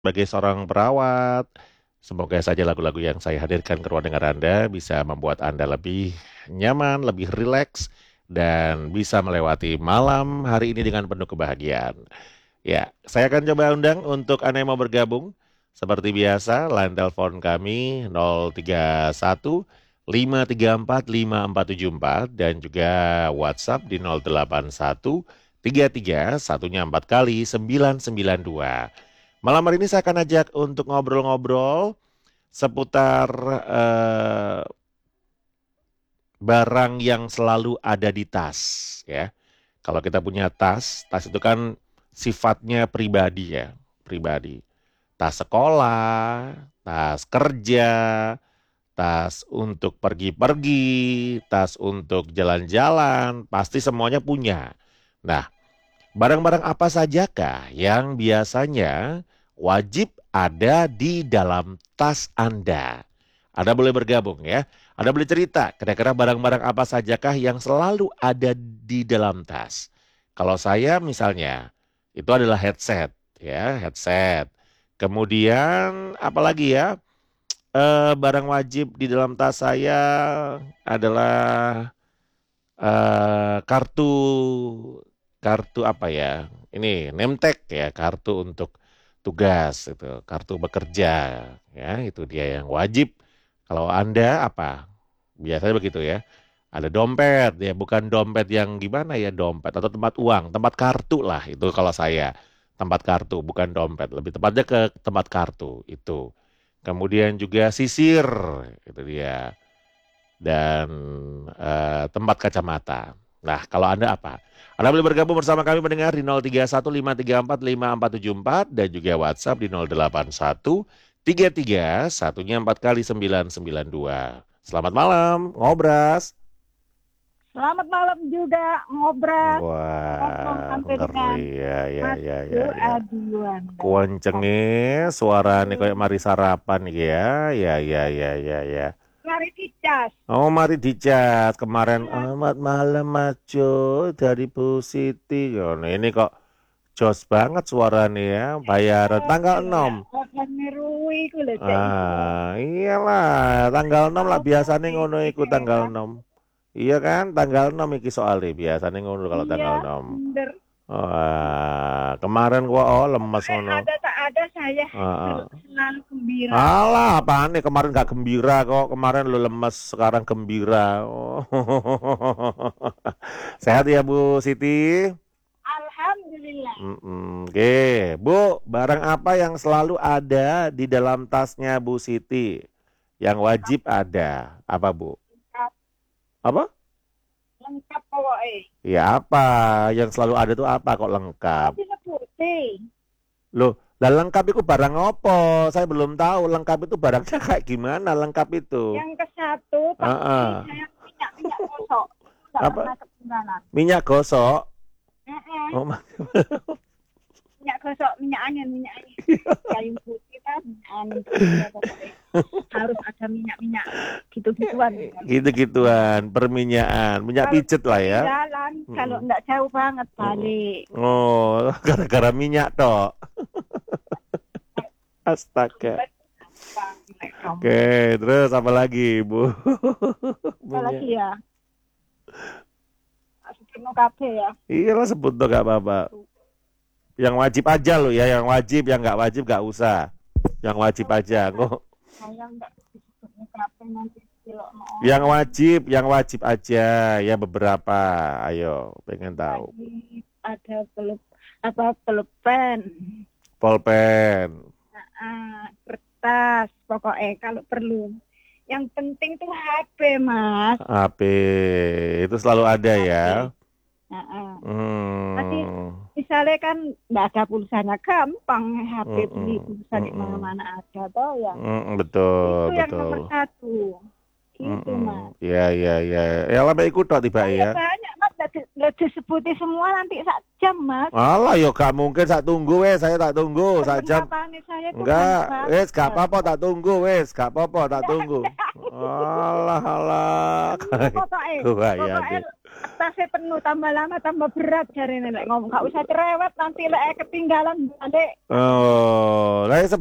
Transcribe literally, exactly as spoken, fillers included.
Sebagai seorang perawat, semoga saja lagu-lagu yang saya hadirkan ke ruang dengar Anda bisa membuat Anda lebih nyaman, lebih rileks, dan bisa melewati malam hari ini dengan penuh kebahagiaan. Ya, saya akan coba undang untuk Anda yang mau bergabung. Seperti biasa, line telepon kami nol tiga satu lima tiga empat lima empat tujuh empat dan juga WhatsApp di nol delapan satu tiga tiga satunya empat kali sembilan sembilan dua. Malam hari ini saya akan ajak untuk ngobrol-ngobrol seputar eh, barang yang selalu ada di tas, ya. Kalau kita punya tas, tas itu kan sifatnya pribadi ya, pribadi. Tas sekolah, tas kerja, tas untuk pergi-pergi, tas untuk jalan-jalan, pasti semuanya punya. Nah, barang-barang apa sajakah yang biasanya wajib ada di dalam tas Anda? Anda boleh bergabung ya. Anda boleh cerita kira-kira barang-barang apa sajakah yang selalu ada di dalam tas. Kalau saya misalnya itu adalah headset ya, headset. Kemudian apalagi ya? Eh, barang wajib di dalam tas saya adalah eh, kartu kartu apa ya? Ini name tag ya, kartu untuk tugas itu, kartu bekerja ya, itu dia yang wajib. Kalau Anda apa? Biasanya begitu ya. Ada dompet ya, bukan dompet yang gimana ya, dompet atau tempat uang, tempat kartu lah itu kalau saya. Tempat kartu bukan dompet, lebih tepatnya ke tempat kartu itu. Kemudian juga sisir itu dia dan eh, tempat kacamata. Nah, kalau Anda apa? Anda boleh bergabung bersama kami mendengar di nol tiga satu lima tiga empat lima empat tujuh empat dan juga WhatsApp di nol delapan satu tiga tiga satunya empat kali sembilan sembilan dua. Selamat malam, ngobras. Selamat malam juga ngobras ngomong Wah, sampai ngeri dengan ya, ya, Mas ya, ya, ya. Aduan. Kuancenge suaranya kayak mari sarapan nih ya, ya, ya, ya, ya, ya. Mari dicas. Oh, mari dicat. Kemarin, Ya, amat malam maco dari Bu Siti. Oh, nah, ini kok jos banget suaranya ya. Bayaran tanggal enam. akan ngerui ku lho cek iku. Ah, iyalah. Tanggal enam lah. Apa Biasanya sih ngono iku tanggal heran? enam. Iya kan? Tanggal enam iki soalnya. Biasanya ngono kalau tanggal Iya, enam. bener. Wah, kemarin gua oh lemes Pokoknya ngono. ada tak ada saya Ah, ah. sel- selalu gembira. Alah, apaan nih kemarin gak gembira kok. Kemarin lu lemes, sekarang gembira. Oh. Sehat ya Bu Siti? Alhamdulillah. Mm-mm. Oke, Bu, barang apa yang selalu ada di dalam tasnya Bu Siti? Yang wajib ada. Apa Bu? Lengkap, Apa? lengkap pokoknya. Ya apa? Yang selalu ada itu apa kok lengkap? Kok disebutin? Loh, lah lengkap itu barang apa? Saya belum tahu lengkap itu barangnya kayak gimana lengkap itu. Yang ke satu Ah, pasti ah. saya minyak-minyak gosok. Nggak Apa? pernah ketinggalan. Minyak gosok? Eh, Oh, ma- minyak gosok, minyak angin, minyak angin. Kayu putih kan, minyak angin putih, pokoknya. Harus ada minyak-minyak gitu-gituan. gitu-gituan, perminyakan, minyak Kalau pijet lah ya. ketinggalan, kalau Mm-mm. enggak jauh banget Mm-mm. balik. Oh, gara-gara minyak toh. Astaga. Oke, terus apa lagi, Bu? Minyak. Apalagi ya, penuh kafe ya. Iya lah sebut tuh gak apa-apa. Yang wajib aja loh ya, yang wajib, yang nggak wajib nggak usah. Yang wajib aja, kok. Saya enggak disebutnya kafe nanti kilo Yang orang. wajib, yang wajib aja, ya beberapa. Ayo, pengen tahu. Lagi ada peluk, apa pulpen, Polpen, ah, kertas, pokoknya kalau perlu. Yang penting tuh H P, Mas. H P, itu selalu ada ya. H P. Heeh. Nanti Hmm. misalnya kan nggak ada pulsanya, gampang H P beli Mm-mm. pulsa di Mm-mm. mana-mana ada toh ya. Mm, betul, Itu yang nomor betul. satu. Gitu, Mm-mm. Mas. Ya, ya, ya. Ya lama ikut toh tiba Saya ya. banyak, Mas. Nggak di- nggak disebutin semua nanti sak jam, Mas. Alah, yo gak mungkin sak tunggu wes, saya tak tunggu sak jam. Perbendapaannya saya tuh Enggak, banyak banget. wes gak apa-apa tak tunggu wes, gak apa-apa tak Nggak, tunggu. nggak. Alah, alah. Iya, pokoknya. Gua ya Pokoknya deh. tasnya penuh, tambah lama tambah berat jarene lek ngomong gak usah cerewet nanti lek ketinggalan Dek. Oh, lah